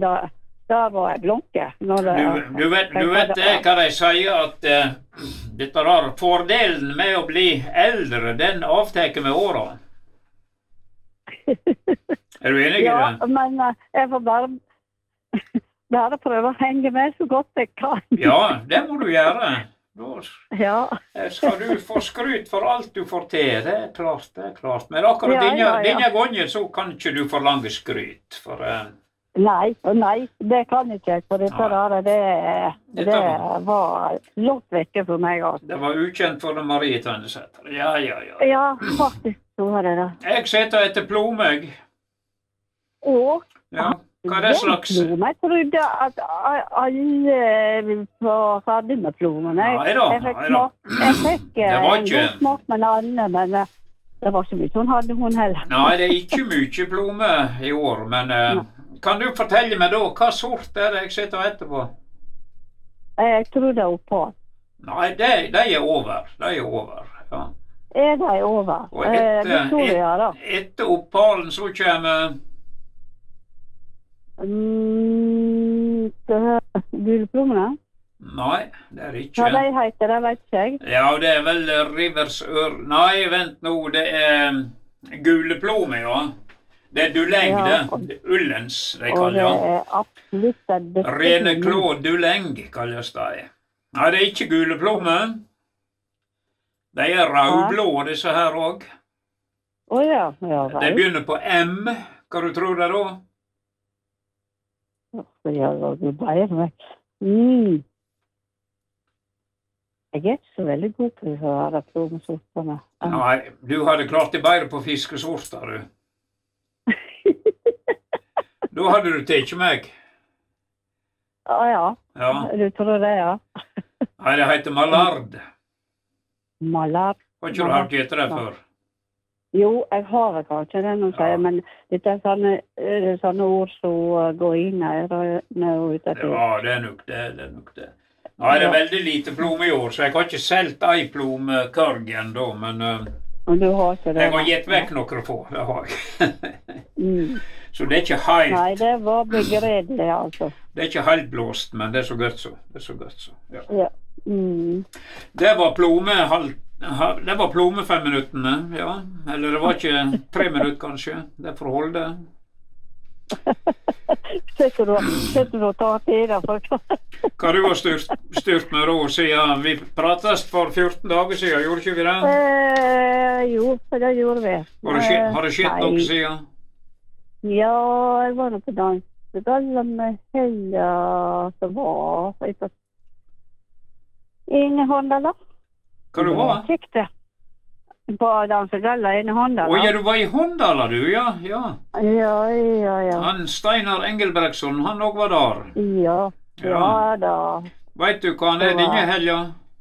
da var jeg blunke. Du vet det, hva de sier, at dette der fordelen med å bli eldre, den avteker med årene. Er du enig i det? Ja, men jeg får bare prøve å henge med så godt jeg kan. Ja, det må du gjøre. Ja. Skal du få skryt for alt du får til, det er klart. Men akkurat denne gangen så kan ikke du forlange skryt, for... Nei, det kan ikke jeg, for dette det var langt vekke for meg. Altså. Det var ukjent for Marie Tønnesæter. Ja. Ja, faktisk så var det da. Jeg sitter etter plomeg. Ja, hva er det slags? Jeg trodde at alle var ferdig med plomen. Jeg fikk en god smak med alle, men det var ikke mye hun hadde, hun heller. Nei, det er ikke mye plome i år, men kan du fortelle meg da, hva sort er det jeg sitter etterpå? Jeg tror det er opal. Nei, de er over, ja. Er de over? Og etter opalen så kommer... Gulplomene? Nei, det er ikke. Hva de heter, det vet ikke jeg. Ja, det er vel riversør... Nei, vent nå, det er guleplomme, ja. Det er duleng, det. Ullens, de kaller det. Og det er absolutt det. Rene klå duleng, kalles det. Nei, det er ikke guleplomme. De er rødblå, disse her også. Ja. De begynner på M. Hva du tror det da? Ja, det ble meg. Jeg er ikke så veldig god på å være plomesortene. Nei, du hadde klart det bedre på fiskesorter, du. Da hadde du tekt meg. Ja. Du tror det, ja. Nei, det heter Mallard. Mallard? Har ikke du hørt etter det før? Jo, jeg har kanskje det noe å si, men dette er sånne ord som går inn her og ut etter. Ja, det er nok det. Nei, det er veldig lite plomme i år, så jeg har ikke selgt ei plommekørg ennå, men du har ikke det? Jeg har gitt vekk noen få, det har jeg. Så det er ikke helt... Nei, det var begredelig, altså. Det er ikke helt blåst, men det er så godt så. Ja. Det var plomme 5 minuttene, ja. Eller det var ikke 3 minutter, kanskje. Det får holde. Setter du å ta til det for Hva du har styrt med da, siden vi prates for 14 dager siden, gjorde ikke vi det? Jo, det gjorde vi. Har det skjedd noe siden? Ja, jeg var på dansegallen med Helga som var inne i Håndala. Hva du var? Sikte. På dansegallen inne i Håndala. Ja, du var i Håndala, du, ja. Ja. Han Steinar Engelbrektsson, han også var der. Ja da. Vet du hva han er denne helga?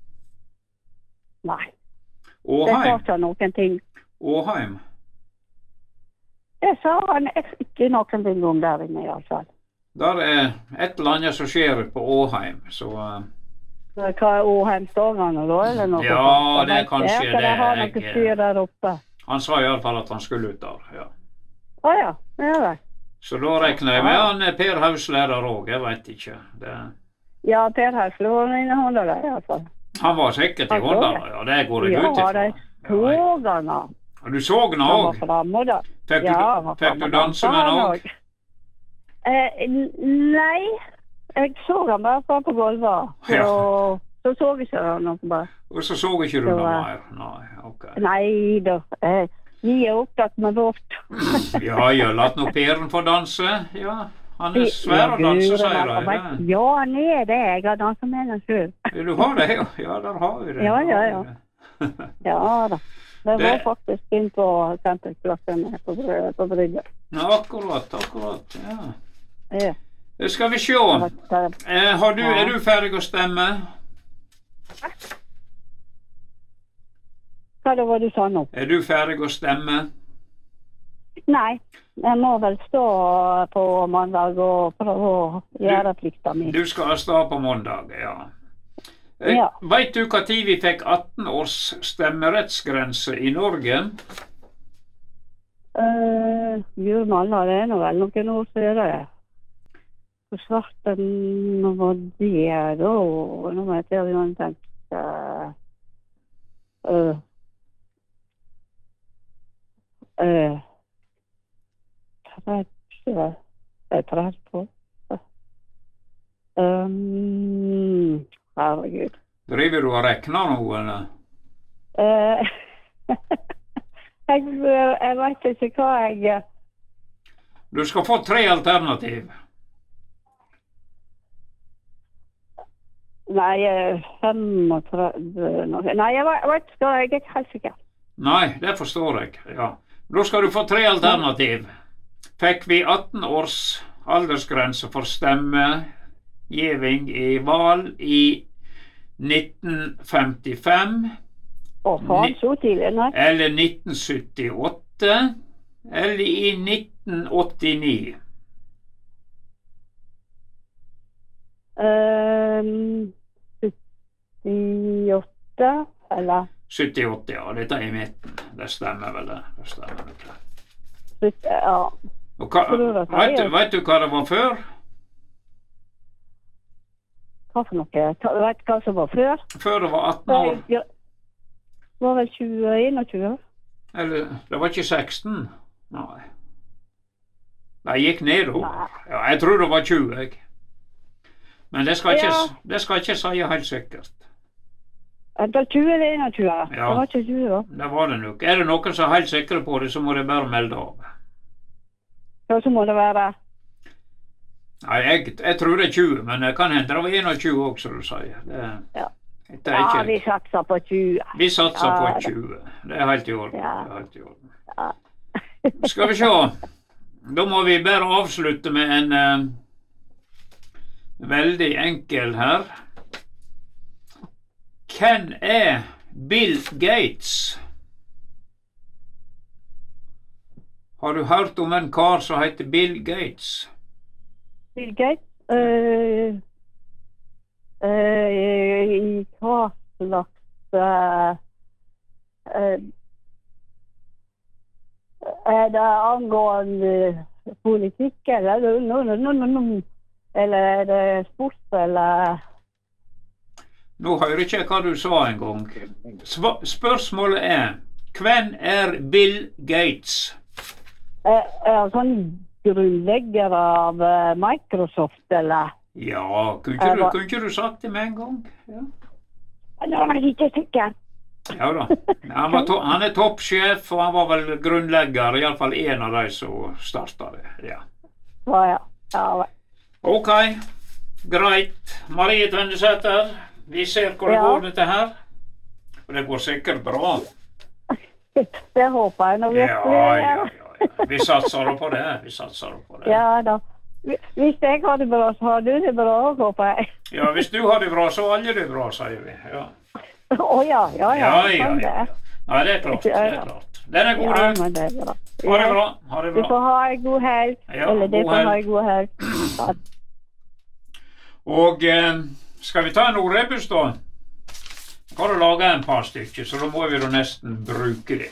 Nei. Åheim? Det sa ikke noen ting. Åheim? Det sa han ikke noen ting om der inne i alle fall. Der er et eller annet som skjer på Åheim, så... Hva er Åheimsdagene da, eller noe? Ja, det er kanskje det. Det har noe styr der oppe. Han sa i alle fall at han skulle ut der, ja. Ja, det. Så da regner jeg med han er Per Hausle der også, jeg vet ikke. Ja, Per Hausle var inne i Håndala i alle fall. Han var sikkert i Håndala, ja, det går jeg ut ifra. Ja, det tog han da. Du så han også? Fikk du danse med han også? Nei, jeg så han bare på gulvet. Så ikke han noe bare. Og så ikke du noe mer? Nei, ok. Nei da, vi er opptatt med vårt. Ja, latt nå Peren få danse, ja. Han er svær å danse, sier de. Ja, han er det, jeg har danset med den selv. Du har det, ja, der har vi det. Ja. Ja da. Det var faktisk inn på senterplassen på Brygge. Ja, akkurat, ja. Skal vi se. Er du ferdig å stemme? Hva det var du sa nå? Er du ferdig å stemme? Nei, jeg må vel stå på mandag og prøve å gjøre plikta mi. Du skal stå på mandag, ja. Vet du hva tid vi fikk 18 års stemmerettsgrense i Norge? Gud malla, det er nå vel noen år siden det. Hvor svarten var det da? Nå må jeg til å tenke. Trett på. Herregud. Driver du og rekner nå, eller? Jeg vet ikke hva jeg... Du skal få 3 alternativ. Nei, 35... Nei, jeg vet ikke, jeg ikke helt sikker. Nei, det forstår jeg, ja. Da skal du få 3 alternativ. Fikk vi 18 års aldersgrense for stemmegiving i valg i 1955, så tidlig, nei. eller 1978, eller i 1989. 78, eller? 78, ja. Dette er i midten. Det stemmer vel det. Det stemmer vel det. Ja. Og vet du hva det var før? Hva for noe? Vet du hva som var før? Før det var 18 år. Det var vel 21. Eller, det var ikke 16? Nei. Det gikk nedover. Ja, jeg tror det var 20, jeg. Men det skal ikke si helt sikkert. Det var 20 eller 21? Ja, det var ikke 20 da. Det var det nok. Er det noen som er helt sikre på det, så må de bare melde av. Ja, så må det være... Nei, jeg tror det er 20, men det kan hende det var 21 også, som du sier. Ja, vi satser på 20. Vi satser på 20. Det er helt i orden. Ja. Det er helt i orden. Ja. Skal vi se. Da må vi bare avslutte med en veldig enkel her. Hvem er Bill Gates? Har du hørt om en kar som heter Bill Gates? Bill Gates? I hva slags er det angående politikk, eller er det sport, eller... Nå hører ikke jeg hva du sa en gang. Spørsmålet er, hvem er Bill Gates? Er sånn grunnlegger av Microsoft, eller? Ja, kunne ikke du sagt det med en gang? Ja. Nå var jeg ikke sikker. Ja da. Han er toppsjef, og han var vel grunnlegger, i alle fall en av de som startet det. Ja. Ja. Ok, greit. Marie Tvendesæter, vi ser hvor det går dette her. Og det går sikkert bra. Det håper jeg nå virkelig. Ja. Vi satser på det. Ja da. Hvis jeg har det bra, så har du det bra, håper jeg. Ja, hvis du har det bra, så har alle det bra, sier vi. Ja. Ja. Nei, det er klart. Den er god, du. Ja, men det er bra. Ha det bra. Du får ha en god helg. Eller det får ha en god helg. Og skal vi ta en ordrebus da? Kan du lage en par stykker, så da må vi da nesten bruke det.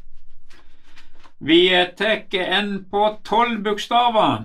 Vi tar en på 12 bokstaver.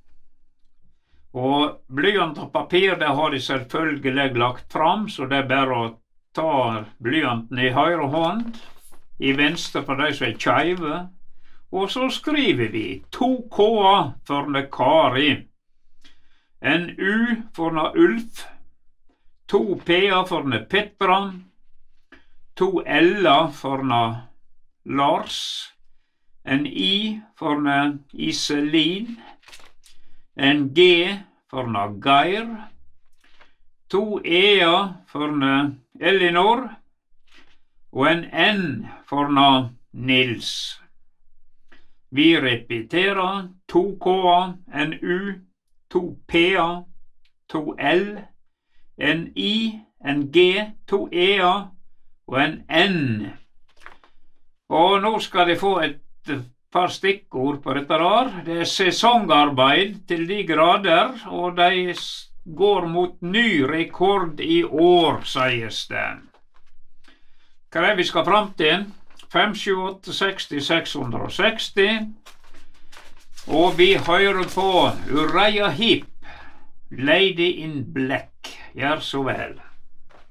Og blyant og papir, det har de selvfølgelig lagt fram, så det er bare å ta blyanten i høyre hånd, i venstre for de som er kjeive, og så skriver vi 2 K-er for Kari, en U for Ulf, 2 P-er for Petra, 2 L-er for Lars, en I for Iselin, en G for Geir, 2 E-er for Elinor, og en N for Nils. Vi repeterer 2 K-er, en U, 2 P-er, 2 L, en I, en G, 2 E-er og en N. Og nå skal de få et par stikkord på dette der. Det er sesongarbeid til de grader, og de går mot ny rekord i år, sies det. Hva er det vi skal frem til? 5, 7, 8, 60, 660. Og vi hører på Uriah Heep Lady in Black, gjør så vel.